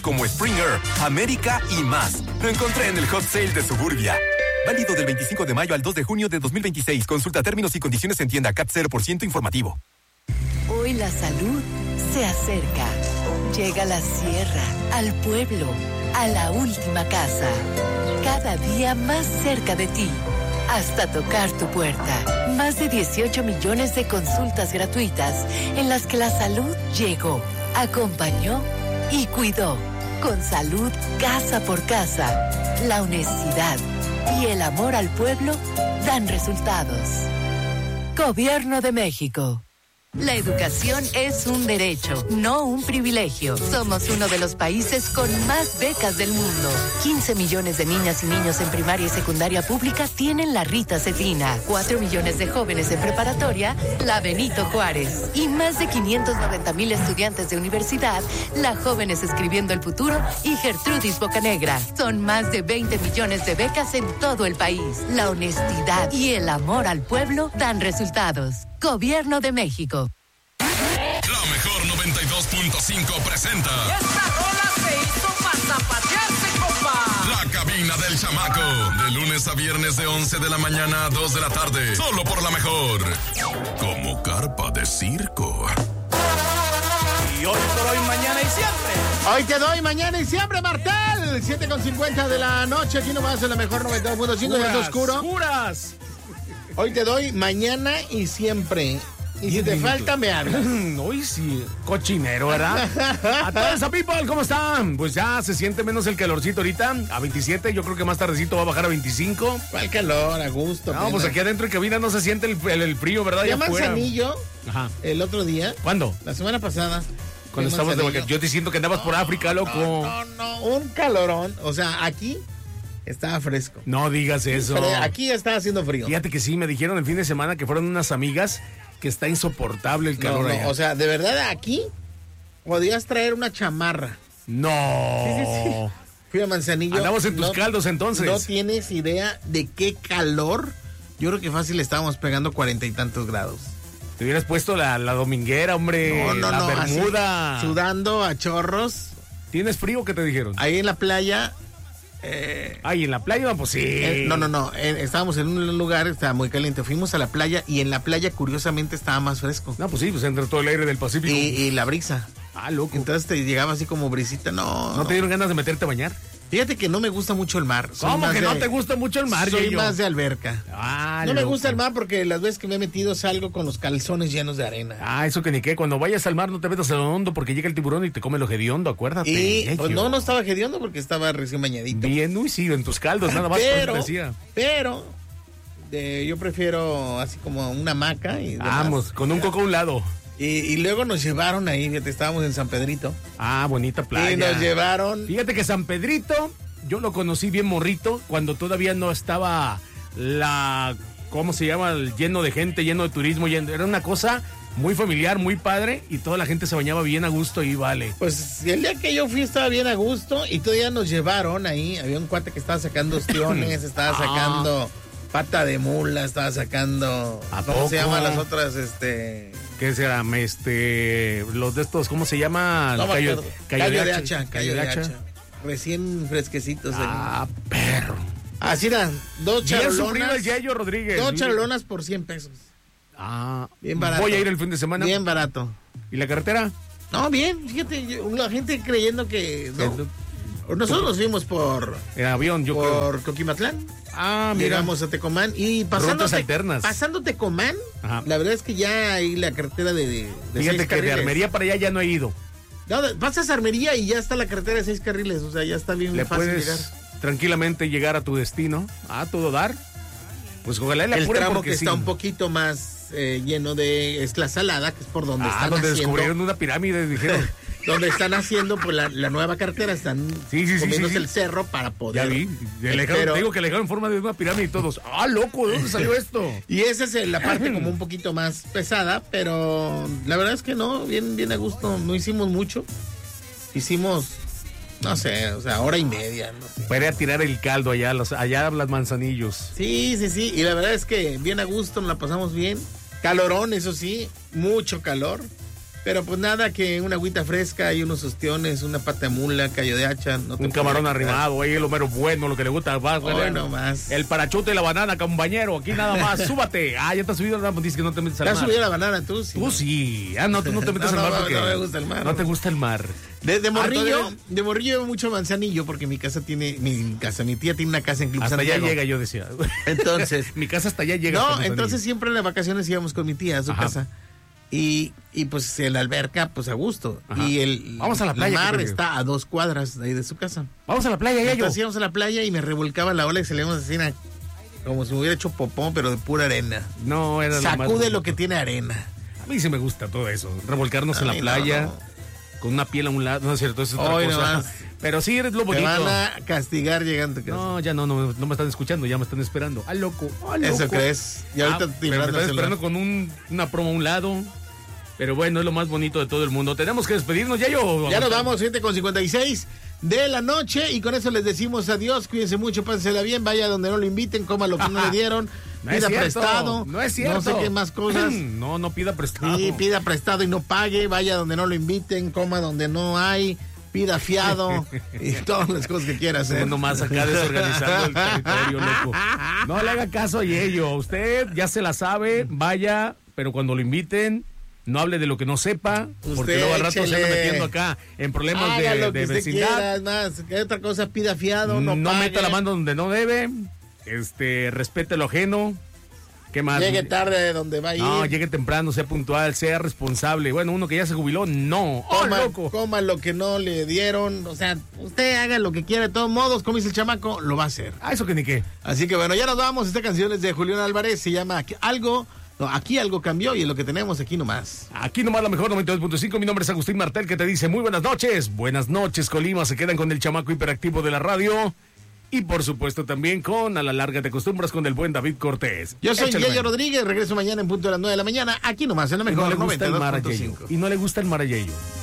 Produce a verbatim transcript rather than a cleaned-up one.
como Springer, América y más. Lo encontré en el Hot Sale de Suburbia. Válido del veinticinco de mayo al dos de junio de dos mil veintiséis. Consulta términos y condiciones en tienda. C A T cero por ciento informativo. Hoy la salud se acerca. Llega a la sierra, al pueblo, a la última casa. Cada día más cerca de ti. Hasta tocar tu puerta. Más de dieciocho millones de consultas gratuitas en las que la salud llegó, acompañó y cuidó. Con salud casa por casa, la honestidad y el amor al pueblo dan resultados. Gobierno de México. La educación es un derecho, no un privilegio. Somos uno de los países con más becas del mundo. quince millones de niñas y niños en primaria y secundaria pública tienen la Rita Cefina. cuatro millones de jóvenes en preparatoria, la Benito Juárez. Y más de quinientos noventa mil estudiantes de universidad, la Jóvenes Escribiendo el Futuro y Gertrudis Bocanegra. Son más de veinte millones de becas en todo el país. La honestidad y el amor al pueblo dan resultados. Gobierno de México. La mejor noventa y dos punto cinco presenta. Y esta rola se hizo para zapatearse, compa. La cabina del chamaco. De lunes a viernes de once de la mañana a dos de la tarde. Solo por la mejor. Como carpa de circo. Y hoy por hoy, mañana y siempre. Hoy te doy, mañana y siempre, Martel. siete con cincuenta de la noche. Aquí nomás en la mejor noventa y dos punto cinco. Juras, Es oscuro. Juras. Hoy te doy mañana y siempre. Y si te falta, me hablas. Hoy sí, cochinero, ¿verdad? A todos esa people, ¿cómo están? Pues ya se siente menos el calorcito ahorita, a veintisiete, yo creo que más tardecito va a bajar a veinticinco. ¿Cuál calor? A gusto. No, plena. pues aquí adentro en cabina no se siente el, el, el frío, ¿verdad? Ya Allá afuera. Manzanillo, Ajá. el otro día. ¿Cuándo? La semana pasada. Cuando estabas de vacaciones. Yo te siento que andabas no, por África, loco. No, no, no, un calorón. O sea, aquí estaba fresco. No digas eso. Pero aquí ya estaba haciendo frío. Fíjate que sí, me dijeron el fin de semana que fueron unas amigas que está insoportable el calor no, no, allá. o sea, de verdad aquí podías traer una chamarra. No. Sí, sí, sí. Fui a Manzanillo. Andamos en tus no, caldos entonces. No tienes idea de qué calor. Yo creo que fácil estábamos pegando cuarenta y tantos grados. Te hubieras puesto la, la dominguera, hombre. No, no, la no. bermuda. Así, sudando a chorros. ¿Tienes frío? ¿Qué te dijeron? Ahí en la playa. Eh, Ay, en la playa, pues sí. eh, no, no, no. Eh, estábamos en un lugar, estaba muy caliente. Fuimos a la playa y en la playa, curiosamente, estaba más fresco. No, pues sí, pues entre todo el aire del Pacífico. Y, y la brisa. Ah, loco. Entonces te llegaba así como brisita. No. ¿No te dieron ganas de meterte a bañar? Fíjate que no me gusta mucho el mar. Soy ¿Cómo más que de, no te gusta mucho el mar, Soy Yayo? más de alberca. Ah, no me loco. gusta el mar porque las veces que me he metido salgo con los calzones llenos de arena. Ah, eso que ni qué. Cuando vayas al mar no te metas a lo hondo porque llega el tiburón y te come lo hediondo, acuérdate. Y Yayo. pues no, no estaba hediondo porque estaba recién bañadito. Bien, uy, sí, en tus caldos, nada más. Pero, por eso te decía. pero, de, yo prefiero así como una hamaca. Y demás. Vamos, con un coco a un lado. Y, y luego nos llevaron ahí, fíjate, estábamos en San Pedrito. Ah, bonita playa. Y nos llevaron. Fíjate que San Pedrito, yo lo conocí bien morrito, cuando todavía no estaba la, ¿cómo se llama? Lleno de gente, lleno de turismo, lleno, era una cosa muy familiar, muy padre, y toda la gente se bañaba bien a gusto y vale. Pues el día que yo fui estaba bien a gusto y todavía nos llevaron ahí, había un cuate que estaba sacando ostiones, estaba sacando pata de mula, estaba sacando, ¿A ¿cómo poco? se llaman las otras? Este... ¿Qué será? Este, los de estos, ¿cómo se llama? No me callo, acuerdo. Callo de hacha, callo de hacha. Recién fresquecitos. Ah, perro. Así eran, dos Bien sufrido el charolonas. Yayo Rodríguez. Dos charolonas por cien pesos. Ah, Bien barato. voy a ir el fin de semana. Bien barato. ¿Y la carretera? No, bien, fíjate, yo- la gente creyendo que... no. Nosotros nos fuimos por, En avión, yo por creo. Coquimatlán. Ah, mira. Llegamos a Tecomán y pasando, Rutas Te- alternas. pasando Tecomán, Ajá. la verdad es que ya hay la carretera de, de, de Fíjate seis que de carriles. Armería para allá ya no he ido. No, de- pasas a Armería y ya está la carretera de seis carriles, o sea, ya está bien Le fácil puedes llegar. tranquilamente llegar a tu destino. A todo dar. Pues ojalá y la El apuren tramo porque que sí. está un poquito más eh, lleno de... es la Salada, que es por donde Ah, están donde haciendo... descubrieron una pirámide, dijeron. donde están haciendo pues la, la nueva carretera, están Sí, sí, sí, comiéndose sí, sí. el cerro para poder... Ya vi. Le dejaron- Pero- te digo que le dejaron en forma de una pirámide y todos. Ah, loco, ¿de dónde salió esto? Y esa es la parte como un poquito más pesada, pero la verdad es que no, bien, bien a gusto, no hicimos mucho. Hicimos, no sé, o sea, hora y media, no sé. Para ir a tirar el caldo allá, los, allá a las manzanillos. Sí, sí, sí, y la verdad es que bien a gusto, nos la pasamos bien. Calorón, eso sí, mucho calor. Pero pues nada, que una agüita fresca y unos ostiones, una pata de mula, callo de hacha. No te un camarón arrimado, ahí el homero bueno, lo que le gusta. Va, bueno, más. El parachute y la banana, compañero, aquí nada más, súbate. Ah, ya te has subido, no, dices que no te metes al ¿Te mar. has subido la banana tú? Sí, Tú ¿no? sí. Ah, no, tú no te metes no, al mar no, porque no me gusta el mar. No te gusta el mar. De, de morrillo, Ah, todavía... de morrillo llevo mucho manzanillo porque mi casa tiene, mi casa, mi tía tiene una casa en Club Hasta Santiago. allá llega, yo decía. Entonces. Mi casa hasta allá llega. No, entonces siempre en las vacaciones íbamos con mi tía a su Ajá. casa. Y, y pues en la alberca, pues a gusto. Ajá. Y el, Vamos a la playa, mar que- está a dos cuadras de ahí de su casa. Vamos a la playa, ya yo. Entonces íbamos a la playa y me revolcaba la ola y salíamos así, na- como si me hubiera hecho popón, pero de pura arena. No, era lo más Sacude bonito. lo que tiene arena. A mí sí me gusta todo eso. Revolcarnos A en la mí no, playa, no. con una piel a un lado. No es cierto, eso es otra Hoy cosa. nomás. Pero sí, eres lo Te bonito. van a castigar llegando a casa. No, ya no, no, no me están escuchando, ya me están esperando. ¡Ah, loco! ¡Ah, loco! ¿Eso crees? Y ahorita Ah, te pero me timbrando están el celular. esperando con un, una promo a un lado. Pero bueno, es lo más bonito de todo el mundo. Tenemos que despedirnos, ya yo. Ya nos vamos, siete con cincuenta y seis de la noche. Y con eso les decimos adiós. Cuídense mucho, pásensela bien. Vaya donde no lo inviten, coma lo que no le dieron. No es Pida cierto, prestado. No es cierto. No sé qué más cosas. No, no pida prestado. Sí, pida prestado y no pague. Vaya donde no lo inviten, coma donde no hay. Pida fiado y todas las cosas que quiera hacer. Uno más acá desorganizando el territorio, loco. No le haga caso a ello. Usted ya se la sabe, vaya, pero cuando lo inviten, no hable de lo que no sepa, porque Usted luego al rato se anda échele. metiendo acá en problemas Haga de, lo que de usted vecindad. quiera, es más, ¿qué otra cosa? Pida fiado, no, No, pague. meta la mano donde no debe, este, respete lo ajeno. ¿Qué más? Llegue tarde de donde va a ir. No, llegue temprano, sea puntual, sea responsable. Bueno, uno que ya se jubiló, no. ¡Oh, Coma, loco! coma lo que no le dieron. O sea, usted haga lo que quiera de todos modos. Como dice el chamaco, lo va a hacer. Ah, eso que ni qué. Así que bueno, ya nos vamos. Esta canción es de Julián Álvarez. Se llama Aquí- Algo. No, aquí algo cambió y es lo que tenemos aquí nomás. Aquí nomás la mejor noventa y dos punto cinco. Mi nombre es Agustín Martel, que te dice muy buenas noches. Buenas noches, Colima. Se quedan con el chamaco hiperactivo de la radio. Y por supuesto también con A la larga te acostumbras con el buen David Cortés. Yo soy Échale, Yayo man. Rodríguez. Regreso mañana en punto de las nueve de la mañana. Aquí nomás, en la Y no mejor le gusta noventa y el dos mar a punto Yayo. cinco. Y no le gusta el mar a Yayo.